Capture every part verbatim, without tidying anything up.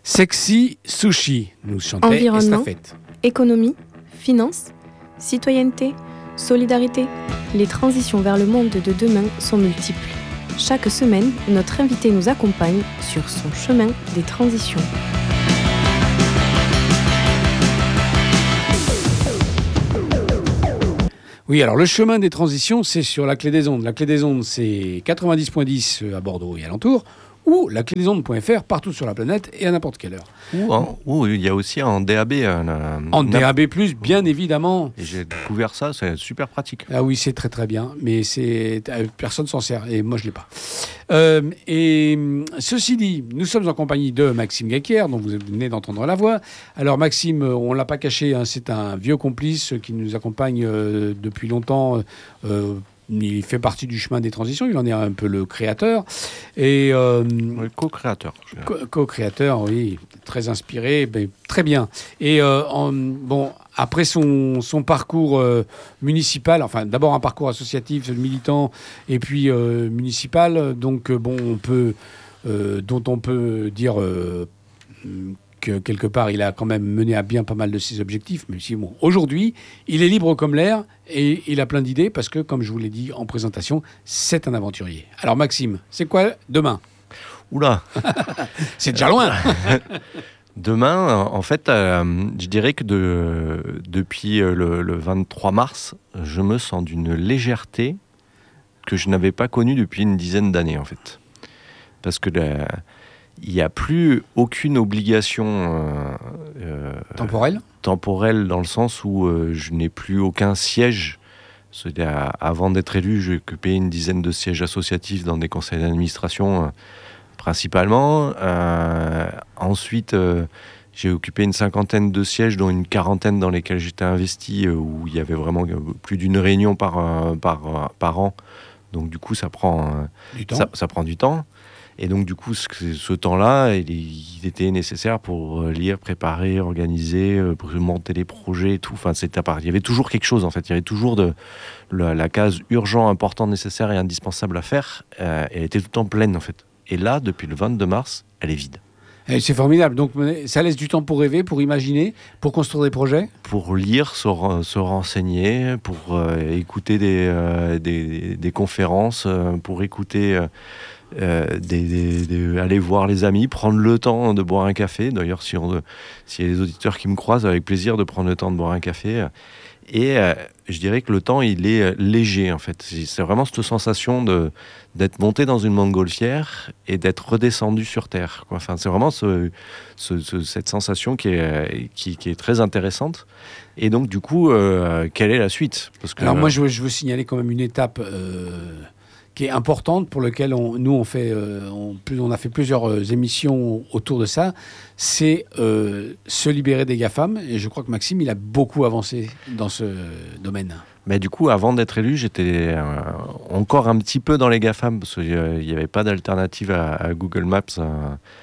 Sexy Sushi, nous chantait Environnement, Estafette. économie, finance, citoyenneté, solidarité. Les transitions vers le monde de demain sont multiples. Chaque semaine, notre invité nous accompagne sur son chemin des transitions. Oui, alors le chemin des transitions, c'est sur la Clé des Ondes. La Clé des Ondes, c'est quatre-vingt-dix virgule dix à Bordeaux et alentour, ou la clé des ondes point f r partout sur la planète et à n'importe quelle heure. Ou, en, ou il y a aussi en D A B. Un, un, en D A B plus, bien évidemment. Et j'ai découvert ça, c'est super pratique. Ah oui, c'est très très bien, mais c'est, personne s'en sert, et moi je ne l'ai pas. Euh, et ceci dit, nous sommes en compagnie de Maxime Guéquière, dont vous venez d'entendre la voix. Alors Maxime, on ne l'a pas caché, hein, c'est un vieux complice qui nous accompagne euh, depuis longtemps. Euh, Il fait partie du chemin des transitions, il en est un peu le créateur. Et, euh, oui, co-créateur. Co- co-créateur, oui, très inspiré, mais très bien. Et euh, en, bon, après son, son parcours euh, municipal, enfin d'abord un parcours associatif, militant, et puis euh, municipal, donc bon, on peut, euh, dont on peut dire... Euh, que quelque part, il a quand même mené à bien pas mal de ses objectifs, même si, bon, aujourd'hui, il est libre comme l'air et il a plein d'idées parce que, comme je vous l'ai dit en présentation, c'est un aventurier. Alors, Maxime, c'est quoi demain ? Oula C'est déjà loin. Demain, en fait, euh, je dirais que de, depuis le, le vingt-trois mars, je me sens d'une légèreté que je n'avais pas connue depuis une dizaine d'années, en fait. Parce que... La, il n'y a plus aucune obligation euh, euh, temporelle temporelle dans le sens où euh, je n'ai plus aucun siège. C'est-à-dire, avant d'être élu, j'ai occupé une dizaine de sièges associatifs dans des conseils d'administration, euh, principalement. Euh, ensuite, euh, j'ai occupé une cinquantaine de sièges, dont une quarantaine dans lesquels j'étais investi, euh, où il y avait vraiment plus d'une réunion par, euh, par, par an. Donc, du coup, ça prend, euh, du temps. Ça, ça prend du temps. Et donc, du coup, ce, ce temps-là, il, il était nécessaire pour lire, préparer, organiser, pour monter les projets et tout. Enfin, c'était à part. Il y avait toujours quelque chose, en fait. Il y avait toujours de, la, la case urgent, important, nécessaire et indispensable à faire. Euh, elle était tout le temps pleine, en fait. Et là, depuis le vingt-deux mars, elle est vide. Et c'est formidable. Donc, ça laisse du temps pour rêver, pour imaginer, pour construire des projets ? Pour lire, se, se renseigner, pour euh, écouter des, euh, des, des conférences, euh, pour écouter... Euh, Euh, des, des, des, aller voir les amis, prendre le temps de boire un café. D'ailleurs, si on, s'il y a des auditeurs qui me croisent, avec plaisir de prendre le temps de boire un café. Et euh, je dirais que le temps, il est léger, en fait. C'est, c'est vraiment cette sensation de, d'être monté dans une montgolfière et d'être redescendu sur Terre, quoi. Enfin, c'est vraiment ce, ce, ce, cette sensation qui est, qui, qui est très intéressante. Et donc, du coup, euh, quelle est la suite ? Parce que, Alors, moi, je veux, je veux signaler quand même une étape... Euh... qui est importante, pour lequel on, nous on fait, euh, on, on a fait plusieurs euh, émissions autour de ça, c'est euh, se libérer des GAFAM. Et je crois que Maxime, il a beaucoup avancé dans ce domaine. Mais du coup, avant d'être élu, j'étais euh, encore un petit peu dans les GAFAM, parce qu'il n'y avait pas d'alternative à, à Google Maps euh,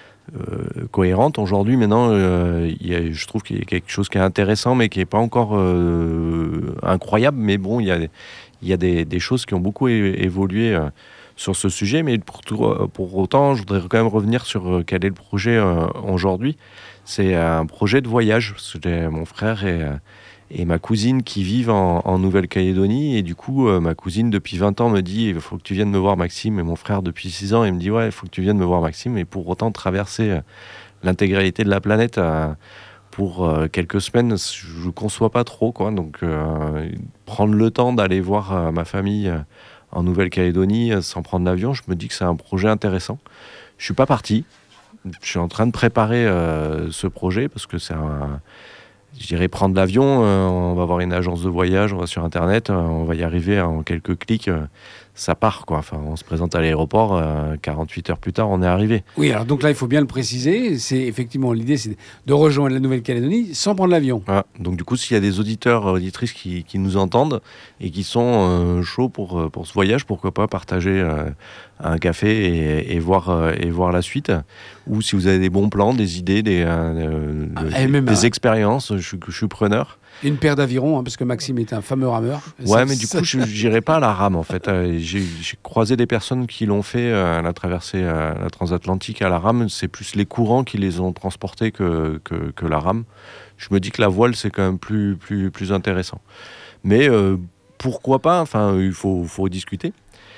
euh, cohérente. Aujourd'hui, maintenant, euh, y a, je trouve qu'il y a quelque chose qui est intéressant, mais qui n'est pas encore euh, incroyable. Mais bon, il y a... Il y a des, des choses qui ont beaucoup é- évolué euh, sur ce sujet, mais pour, tout, euh, pour autant, je voudrais quand même revenir sur euh, quel est le projet euh, aujourd'hui. C'est un projet de voyage. J'ai mon frère et, euh, et ma cousine qui vivent en, en Nouvelle-Calédonie, et du coup, euh, ma cousine, depuis vingt ans, me dit « Il faut que tu viennes me voir, Maxime », et mon frère, depuis six ans, il me dit « Ouais, il faut que tu viennes me voir, Maxime », et pour autant traverser euh, l'intégralité de la planète euh, pour euh, quelques semaines, je ne conçois pas trop, quoi. Donc, euh, prendre le temps d'aller voir euh, ma famille euh, en Nouvelle-Calédonie euh, sans prendre l'avion, je me dis que c'est un projet intéressant. Je ne suis pas parti. Je suis en train de préparer euh, ce projet parce que c'est un... Je dirais prendre l'avion, euh, on va voir une agence de voyage, on va sur Internet, euh, on va y arriver en quelques clics. Euh, ça part, quoi. Enfin, on se présente à l'aéroport, euh, quarante-huit heures plus tard, on est arrivé. Oui, alors donc là, il faut bien le préciser. C'est effectivement l'idée, c'est de rejoindre la Nouvelle-Calédonie sans prendre l'avion. Voilà. Donc du coup, s'il y a des auditeurs, auditrices qui, qui nous entendent et qui sont euh, chauds pour, pour ce voyage, pourquoi pas partager euh, un café et, et, voir, euh, et voir la suite. Ou si vous avez des bons plans, des idées, des, euh, ah, des, même, des euh... expériences, je, je suis preneur. Et une paire d'avirons, hein, parce que Maxime est un fameux rameur. Ouais, ça, mais du ça... coup, je n'irai pas à la rame, en fait. Euh, j'ai, j'ai croisé des personnes qui l'ont fait, euh, la traversée euh, la transatlantique à la rame. C'est plus les courants qui les ont transportés que, que, que la rame. Je me dis que la voile, c'est quand même plus, plus, plus intéressant. Mais euh, pourquoi pas ? Enfin, il faut, faut discuter.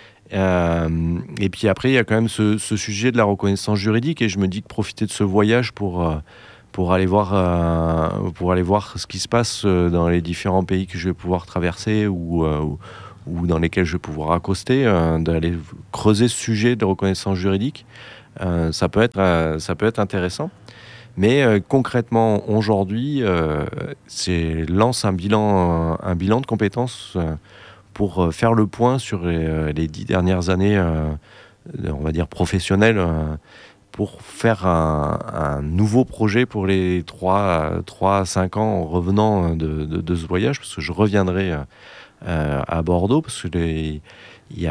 Euh, et puis après, il y a quand même ce, ce sujet de la reconnaissance juridique. Et je me dis que profiter de ce voyage pour... Euh, pour aller voir euh, pour aller voir ce qui se passe dans les différents pays que je vais pouvoir traverser ou, euh, ou, ou dans lesquels je vais pouvoir accoster, euh, d'aller creuser ce sujet de reconnaissance juridique, euh, ça peut être euh, ça peut être intéressant. Mais euh, concrètement aujourd'hui, euh, c'est lance un bilan un bilan de compétences euh, pour faire le point sur les, les dix dernières années, euh, on va dire professionnelles. Euh, pour faire un, un nouveau projet pour les trois à cinq ans en revenant de, de, de ce voyage, parce que je reviendrai euh, à Bordeaux, parce qu'il y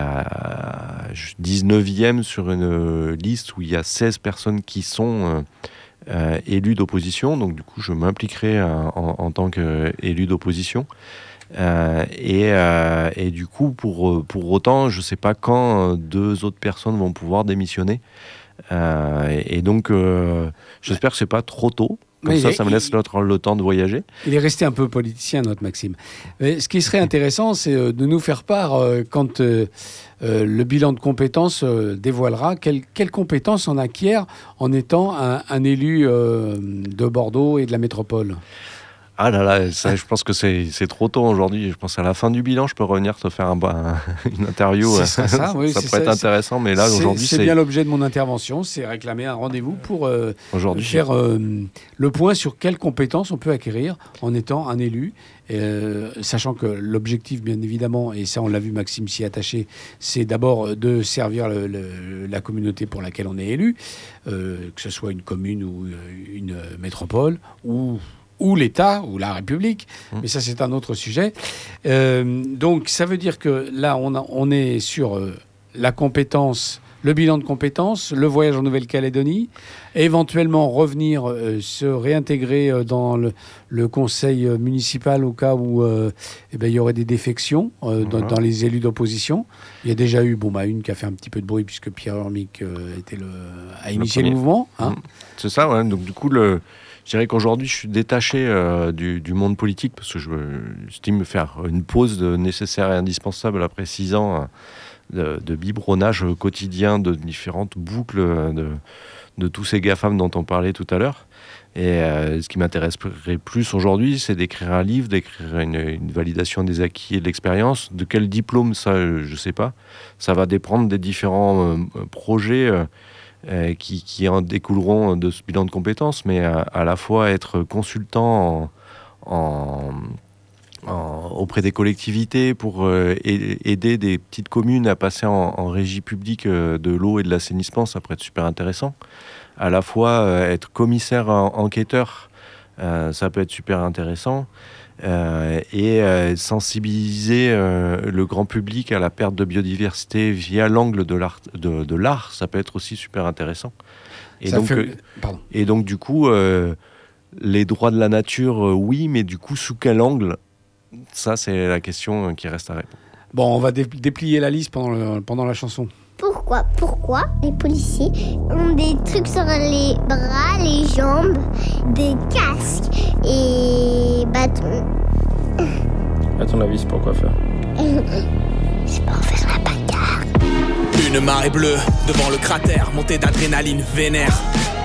a dix-neuvième sur une liste où il y a seize personnes qui sont euh, élues d'opposition, donc du coup je m'impliquerai en, en tant qu'élu d'opposition. Euh, et, euh, et du coup, pour, pour autant, je ne sais pas quand deux autres personnes vont pouvoir démissionner. Euh, et, et donc, euh, j'espère que c'est pas trop tôt. Comme mais ça, ça me laisse il, notre, le temps de voyager. Il est resté un peu politicien, notre Maxime. Mais ce qui serait intéressant, c'est de nous faire part, euh, quand euh, euh, le bilan de compétences euh, dévoilera, quelles quelle compétences on acquiert en étant un, un élu euh, de Bordeaux et de la métropole. Ah là là, ça, je pense que c'est, c'est trop tôt aujourd'hui. Je pense à la fin du bilan, je peux revenir te faire un, un, une interview. C'est ça, oui, ça c'est pourrait ça, être intéressant, mais là c'est, aujourd'hui, c'est, c'est bien l'objet de mon intervention, c'est réclamer un rendez-vous pour euh, aujourd'hui, faire euh, le point sur quelles compétences on peut acquérir en étant un élu, euh, sachant que l'objectif, bien évidemment, et ça on l'a vu, Maxime s'y attacher, c'est d'abord de servir le, le, la communauté pour laquelle on est élu, euh, que ce soit une commune ou une métropole ou ou l'État, ou la République, mmh. mais ça c'est un autre sujet. Euh, donc ça veut dire que là on, a, on est sur euh, la compétence, le bilan de compétences, le voyage en Nouvelle-Calédonie, éventuellement revenir euh, se réintégrer euh, dans le, le conseil euh, municipal au cas où euh, eh ben, il y aurait des défections euh, mmh. dans, dans les élus d'opposition. Il y a déjà eu bon, bah, une qui a fait un petit peu de bruit puisque Pierre Urmic euh, était le, a initié le, le mouvement. Hein. Mmh. C'est ça, ouais. Donc du coup le... Je dirais qu'aujourd'hui, je suis détaché euh, du, du monde politique parce que je, j'estime me faire une pause de nécessaire et indispensable après six ans euh, de, de biberonnage quotidien de différentes boucles de, de tous ces GAFAM dont on parlait tout à l'heure. Et euh, ce qui m'intéresserait plus aujourd'hui, c'est d'écrire un livre, d'écrire une, une validation des acquis et de l'expérience. De quel diplôme, ça, je ne sais pas. Ça va dépendre des différents euh, projets euh, Euh, qui, qui en découleront de ce bilan de compétences, mais à, à la fois être consultant en, en, en, auprès des collectivités pour euh, aider des petites communes à passer en, en régie publique euh, de l'eau et de l'assainissement, ça pourrait être super intéressant. À la fois euh, être commissaire en, enquêteur, euh, ça peut être super intéressant. Euh, et euh, sensibiliser euh, le grand public à la perte de biodiversité via l'angle de l'art, de, de l'art, ça peut être aussi super intéressant. Et, donc, fait... euh, et donc, du coup, euh, les droits de la nature, euh, oui, mais du coup, sous quel angle ? Ça, c'est la question qui reste à répondre. Bon, on va dé- déplier la liste pendant, le, pendant la chanson. Pourquoi, pourquoi les policiers ont des trucs sur les bras, les jambes, des casques et bâtons? À ton avis, c'est pour quoi faire? C'est pour faire la bagarre. Une marée bleue devant le cratère, montée d'adrénaline vénère.